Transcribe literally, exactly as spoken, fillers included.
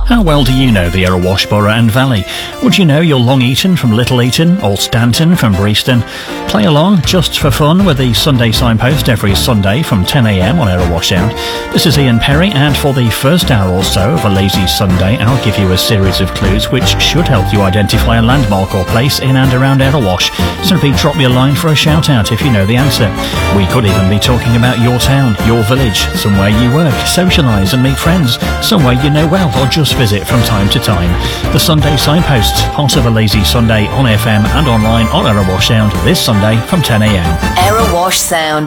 How well do you know the Erewash Borough and Valley? Would you know you're Long Eaton from Little Eaton or Stanton from Breaston? Play along just for fun with the Sunday Signpost every Sunday from ten a m on Erewash Sound. This is Ian Perry, and for the first hour or so of a lazy Sunday, I'll give you a series of clues which should help you identify a landmark or place in and around Erewash. Simply drop me a line for a shout out if you know the answer. We could even be talking about your town, your village, somewhere you work, socialise and meet friends, somewhere you know well, or just visit from time to time. The Sunday Signpost, part of a lazy Sunday on F M and online on Erewash Sound this Sunday from ten a m. Erewash Sound.